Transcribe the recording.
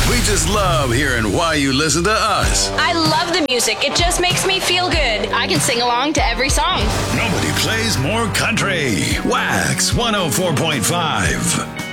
We just love hearing why you listen to us. I love the music. It just makes me feel good. I can sing along to every song. Nobody plays more country. Wax 104.5.